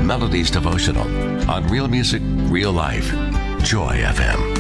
Melodies Devotional on Real Music, Real Life. Joy FM.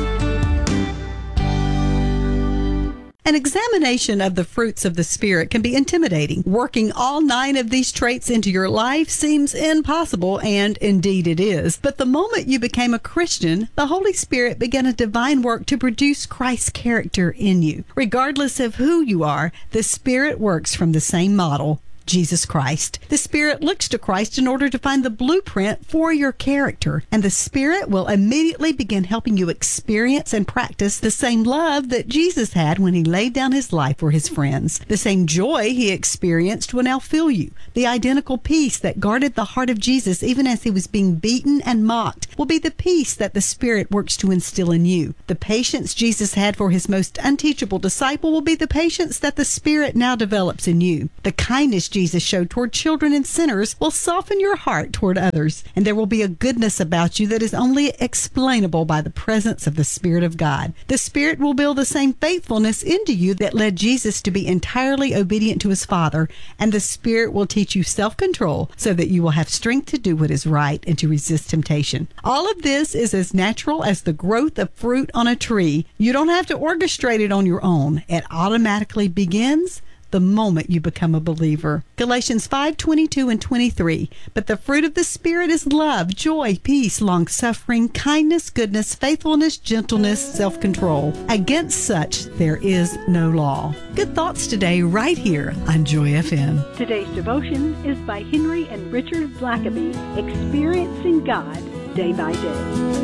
An examination of the fruits of the Spirit can be intimidating. Working all 9 of these traits into your life seems impossible, and indeed it is. But the moment you became a Christian, the Holy Spirit began a divine work to produce Christ's character in you. Regardless of who you are, the Spirit works from the same model, Jesus Christ. The Spirit looks to Christ in order to find the blueprint for your character, and the Spirit will immediately begin helping you experience and practice the same love that Jesus had when he laid down his life for his friends. The same joy he experienced will now fill you. The identical peace that guarded the heart of Jesus even as he was being beaten and mocked will be the peace that the Spirit works to instill in you. The patience Jesus had for his most unteachable disciple will be the patience that the Spirit now develops in you. The kindness Jesus showed toward children and sinners will soften your heart toward others, and there will be a goodness about you that is only explainable by the presence of the Spirit of God. The Spirit will build the same faithfulness into you that led Jesus to be entirely obedient to his Father, and the Spirit will teach you self-control so that you will have strength to do what is right and to resist temptation. All of this is as natural as the growth of fruit on a tree. You don't have to orchestrate it on your own. It automatically begins the moment you become a believer. Galatians 5:22 and 23. But the fruit of the Spirit is love, joy, peace, long-suffering, kindness, goodness, faithfulness, gentleness, self-control. Against such there is no law. Good thoughts today right here on Joy FM. Today's devotion is by Henry and Richard Blackaby, Experiencing God Day by Day.